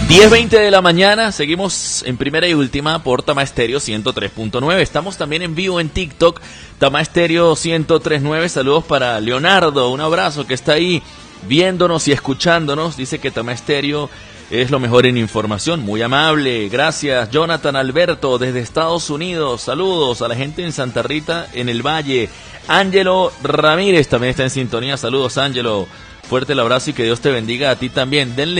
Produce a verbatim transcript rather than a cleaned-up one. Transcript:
diez veinte de la mañana, seguimos en primera y última por Tama Estéreo ciento tres punto nueve. Estamos también en vivo en TikTok, Tama Estéreo ciento tres punto nueve. Saludos para Leonardo, un abrazo, que está ahí viéndonos y escuchándonos. Dice que Tama Estéreo es lo mejor en información, muy amable. Gracias, Jonathan Alberto, desde Estados Unidos. Saludos a la gente en Santa Rita, en el Valle. Ángelo Ramírez también está en sintonía. Saludos, Ángelo. Fuerte el abrazo y que Dios te bendiga a ti también. Denle